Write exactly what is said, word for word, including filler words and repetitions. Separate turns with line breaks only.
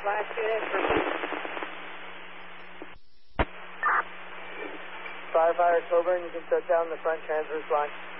Last unit for
Firefighter Coburn, you can shut down the front transverse line.